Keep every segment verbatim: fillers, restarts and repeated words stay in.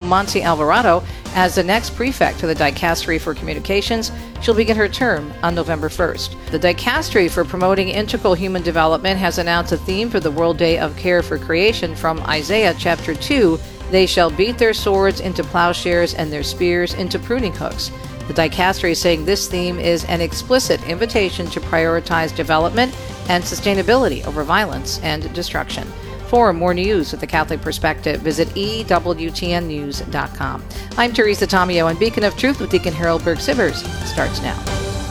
Monte Alvarado as the next prefect to the Dicastery for Communications. She'll begin her term on November first. The Dicastery for Promoting Integral Human Development has announced a theme for the World Day of Care for Creation from Isaiah chapter two. They shall beat their swords into plowshares and their spears into pruning hooks. The Dicastery is saying this theme is an explicit invitation to prioritize development and sustainability over violence and destruction. For more news with the Catholic Perspective, visit E W T N news dot com. I'm Teresa Tomeo, and Beacon of Truth with Deacon Harold Burke-Sivers starts now.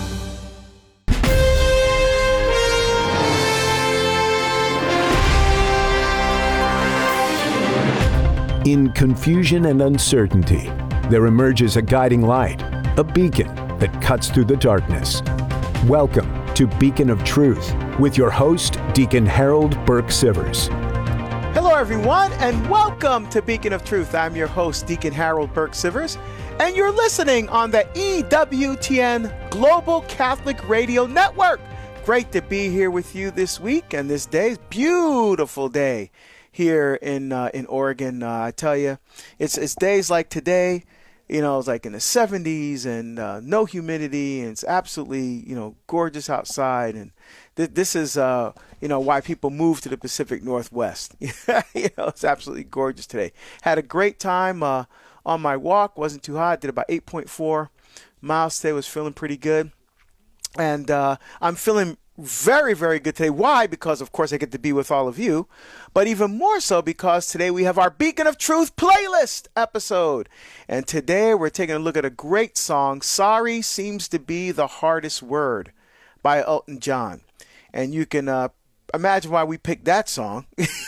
In confusion and uncertainty, there emerges a guiding light, a beacon that cuts through the darkness. Welcome to Beacon of Truth with your host, Deacon Harold Burke-Sivers. Hello, everyone, and welcome to Beacon of Truth. I'm your host, Deacon Harold Burke-Sivers, and you're listening on the E W T N Global Catholic Radio Network. Great to be here with you this week and this day. Beautiful day here in uh, in Oregon. Uh, I tell you, it's it's days like today. You know, it's like in the seventies and uh, no humidity, and it's absolutely, you know, gorgeous outside. And th- this is, uh, you know, why people move to the Pacific Northwest. You know, it's absolutely gorgeous today. Had a great time uh, on my walk. Wasn't too hot. Did about eight point four miles today. Was feeling pretty good. And uh, I'm feeling very, very good today. Why? Because, of course, I get to be with all of you, but even more so because today we have our Beacon of Truth playlist episode. And today we're taking a look at a great song, Sorry Seems to Be the Hardest Word by Elton John. And you can uh, imagine why we picked that song,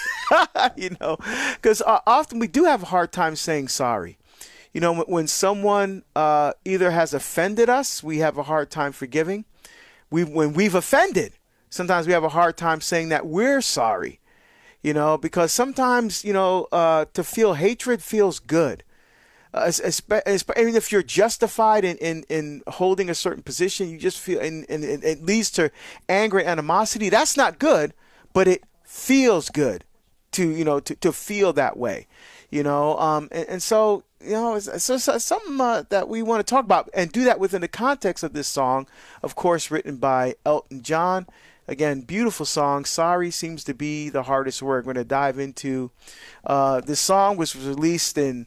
you know, because uh, often we do have a hard time saying sorry. You know, when someone uh, either has offended us, we have a hard time forgiving. We, when we've offended, sometimes we have a hard time saying that we're sorry, you know, because sometimes, you know, uh, to feel hatred feels good. Uh, even if you're justified in, in, in holding a certain position, you just feel, and, and, and it leads to anger and animosity. That's not good, but it feels good to, you know, to, to feel that way, you know, um, and, and so, you know, it's, it's, it's something uh, that we want to talk about and do that within the context of this song, of course, written by Elton John. Again, beautiful song. Sorry seems to be the hardest word. We're going to dive into uh, this song, which was released in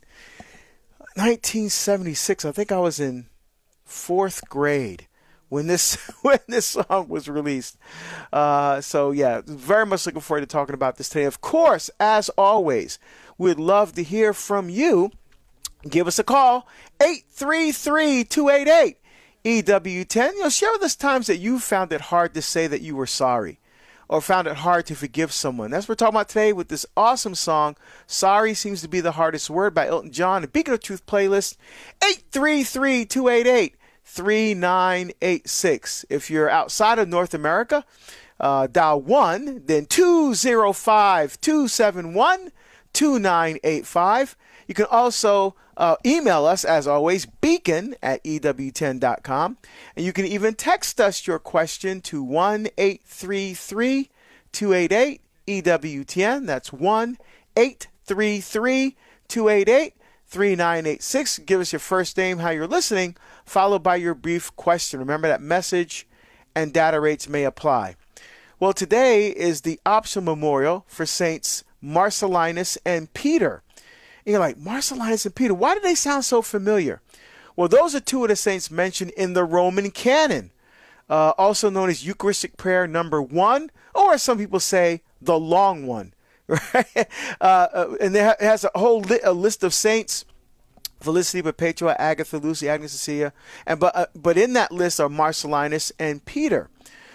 nineteen seventy-six. I think I was in fourth grade when this when this song was released. Uh, so, yeah, very much looking forward to talking about this today. Of course, as always, we'd love to hear from you. Give us a call, eight three three, two eight eight, E W ten. You know, share with us times that you found it hard to say that you were sorry or found it hard to forgive someone. That's what we're talking about today with this awesome song, Sorry Seems to Be the Hardest Word by Elton John, a Beacon of Truth playlist, eight three three, two eight eight, three nine eight six. If you're outside of North America, uh, dial one, then two zero five, two seven one, two nine eight five. You can also uh, email us, as always, beacon at E W ten dot com. And you can even text us your question to one eight three three, two eight eight, E W ten. That's one eight three three, two eight eight, three nine eight six. Give us your first name, how you're listening, followed by your brief question. Remember that message and data rates may apply. Well, today is the optional memorial for Saints Marcellinus and Peter. And you're like, Marcellinus and Peter, why do they sound so familiar? Well, those are two of the saints mentioned in the Roman canon, uh, also known as Eucharistic prayer number one, or as some people say, the long one. Right? Uh, and it has a whole li- a list of saints, Felicity, Perpetua, Agatha, Lucy, Agnes, Cecilia, and but uh, but in that list are Marcellinus and Peter.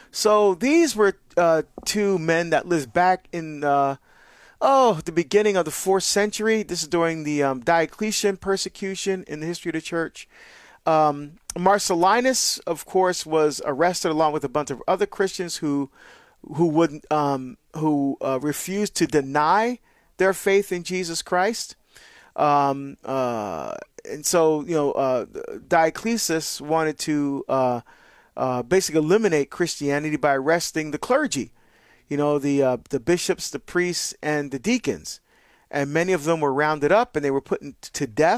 So these were uh, two men that lived back in uh, Oh, the beginning of the fourth century. This is during the um, Diocletian persecution in the history of the church. Um, Marcellinus, of course, was arrested along with a bunch of other Christians who who would um, who uh, refused to deny their faith in Jesus Christ. Um, uh, and so, you know, uh, Diocletius wanted to uh, uh, basically eliminate Christianity by arresting the clergy. You know, the uh, the bishops, the priests, and the deacons. And many of them were rounded up and they were put to death.